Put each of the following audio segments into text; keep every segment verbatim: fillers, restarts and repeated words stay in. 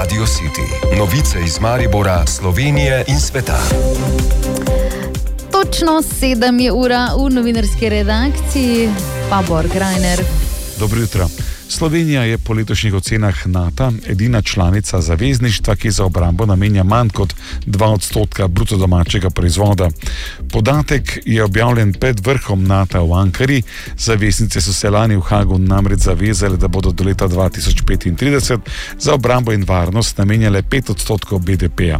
Radio City. Novice iz Maribora, Slovenije in sveta. Točno sedem je ura v novinarski redakciji, pa Bor Grajner. Dobro jutro. Slovenija je po letošnjih ocenah NATO edina članica zavezništva, ki za obrambo namenja manj kot dva odstotka bruto domačega proizvoda. Podatek je objavljen pred vrhom NATO v Ankari. Zaveznice so se lani v Hagu namreč zavezale, da bodo do leta dva tisoč petintrideset za obrambo in varnost namenjale pet odstotkov B D P-ja.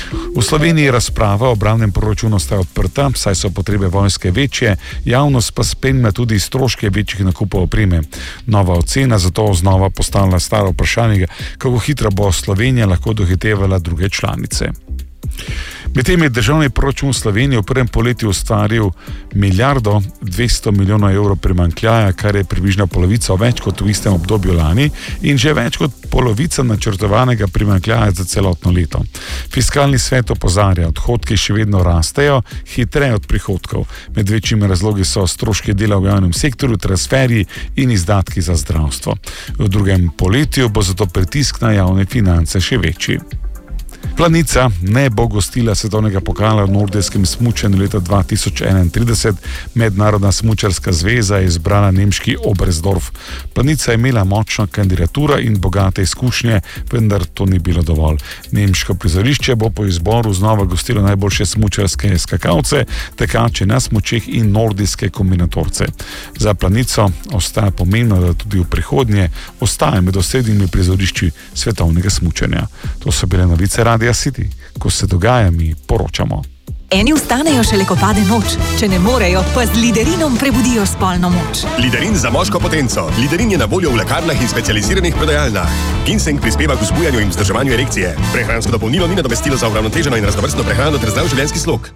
V Sloveniji razprava o obrambnem proračunu sta odprta, saj so potrebe vojske večje, javnost pa spremlja tudi stroške večjih nakupov opreme. Nova ocena zato znova postavlja staro vprašanje, kako hitro bo Slovenija lahko dohitevala druge članice. Medtem je državni proračun Slovenije v prvem poletju ustvaril milijardo dvesto milijonov evrov primanjkljaja, kar je približno polovico več kot v istem obdobju lani in že več kot polovica načrtovanega primanjkljaja za celotno leto. Fiskalni svet opozarja, odhodki še vedno rastejo, hitreje od prihodkov. Med večjimi razlogi so stroški dela v javnem sektorju, transferji in izdatki za zdravstvo. V drugem poletju bo zato pritisk na javne finance še večji. Planica ne bo gostila svetovnega pokala v nordijskem smučanju leta dva tisoč enaintrideset. Mednarodna smučarska zveza je izbrala nemški Oberstdorf. Planica je imela močno kandidaturo in bogate izkušnje, vendar to ni bilo dovolj. Nemško prizorišče bo po izboru znova gostilo najboljše smučarske skakalce, tekače na smučeh in nordijske kombinatorce. Za Planico ostaja pomembno, da tudi v prihodnje ostaja med osrednjimi prizorišči svetovnega smučanja. To so bile novice Radia City. Ko se dogaja, mi poročamo. Eni vstanejo šele, ko pade noč. Če ne morejo, pa z Liderinom prebudijo spolno moč. Liderin za moško potenco. Liderin je na voljo v lekarnah in specializiranih prodajalnah. Ginseng prispeva k vzbujanju in vzdrževanju erekcije. Prehransko dopolnilo ni nadomestilo za uravnoteženo in raznovrstno prehrano ter zdrav življenjski slog.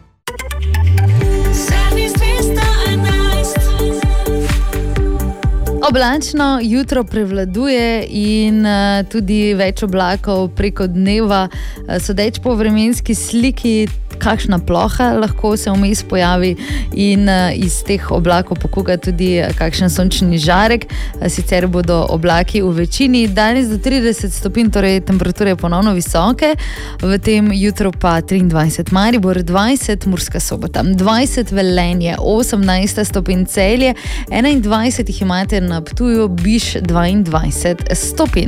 Oblačno jutro prevladuje in uh, tudi več oblakov preko dneva. Uh, sodeč po vremenski sliki, kakšna ploha lahko se vmes pojavi in uh, iz teh oblakov pokuga tudi uh, kakšen sončni žarek. Uh, sicer bodo oblaki v večini danes do trideset stopinj, torej temperature ponovno visoke. V tem jutru pa triindvajset Maribor, dvajset Murska Sobota, dvajset Velenje, osemnajst stopinj Celje, enaindvajset jih imate na Ptuju, Biš dvaindvajset stopinj.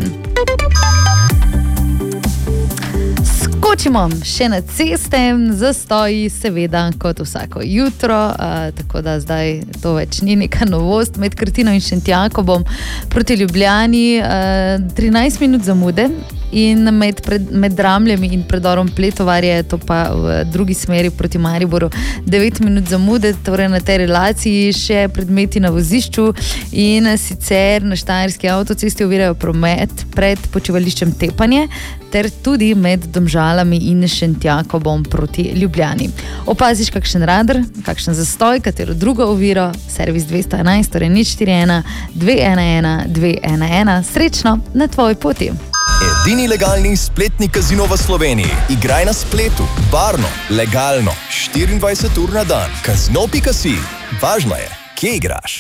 Skočimo še na ceste, zastoji seveda kot vsako jutro, a, tako da zdaj to več ni neka novost. Med Krtino in Šentjakobom proti Ljubljani a, trinajst minut zamude in med, pred, med Dramljami in predorom Pletovarje, to pa v drugi smeri proti Mariboru devet minut zamude, torej na tej relaciji še predmeti na vozišču in sicer na Štajerski avtocesti ovirajo promet pred počivališčem Tepanje ter tudi med Domžalami in Šentjakobom proti Ljubljani. Opaziš kakšen radar, kakšen zastoj, katero drugo oviro, servis dvesto enajst, torej nič štiri ena dve ena ena dve ena ena. Srečno na tvoji poti. Edini legalni spletni kazino v Sloveniji. Igraj na spletu, varno, legalno, štiriindvajset ur na dan. Kazino pika si. Važno je, kje igraš.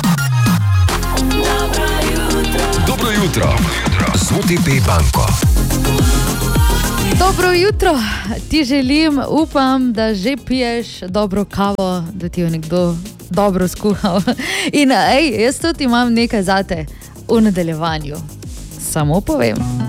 Dobro jutro. Z O T P banko. Dobro jutro, ti želim, upam, da že piješ dobro kavo, da ti jo nekdo dobro skuhal. In ej, jaz tudi imam nekaj zate v nadaljevanju. Samo povem.